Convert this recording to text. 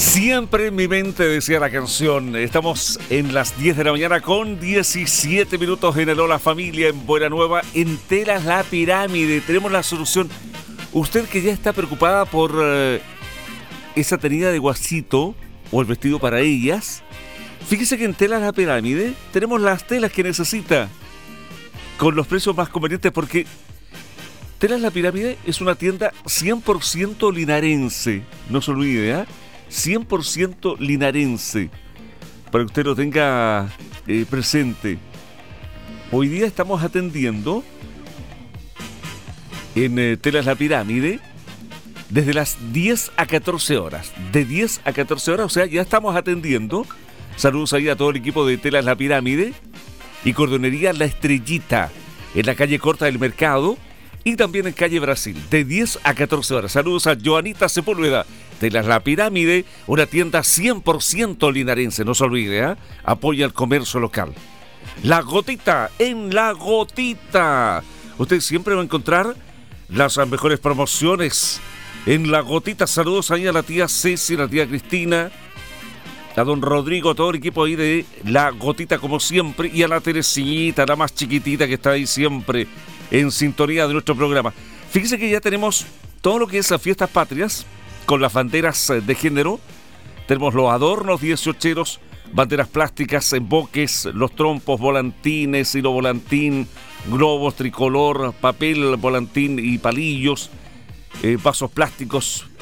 Siempre en mi mente, decía la canción. Estamos en las 10 de la mañana con 17 minutos en el Hola Familia, en Buena Nueva, en Telas La Pirámide. Tenemos la solución. Usted que ya está preocupada por esa tenida de guasito o el vestido para ellas, fíjese que en Telas La Pirámide tenemos las telas que necesita con los precios más convenientes, porque Telas La Pirámide es una tienda 100% linarense. No se olvide, ¿eh? 100% linarense, para que usted lo tenga presente. Hoy día estamos atendiendo en Telas La Pirámide desde las 10 a 14 horas. De 10 a 14 horas, o sea, ya estamos atendiendo. Saludos ahí a todo el equipo de Telas La Pirámide y Cordonería La Estrellita, en la calle Corta del Mercado y también en calle Brasil, de 10 a 14 horas. Saludos a Joanita Sepúlveda, Telas La Pirámide, una tienda 100% linarense. No se olvide, ¿eh? Apoya el comercio local. La Gotita, en La Gotita. Usted siempre va a encontrar las mejores promociones en La Gotita. Saludos ahí a la tía Ceci, la tía Cristina, a don Rodrigo, a todo el equipo ahí de La Gotita como siempre, y a la Teresita, la más chiquitita que está ahí siempre en sintonía de nuestro programa. Fíjese que ya tenemos todo lo que es las fiestas patrias con las banderas de género. Tenemos los adornos 18eros, banderas plásticas, emboques, los trompos, volantines, hilo volantín, globos, tricolor, papel, volantín y palillos, vasos plásticos,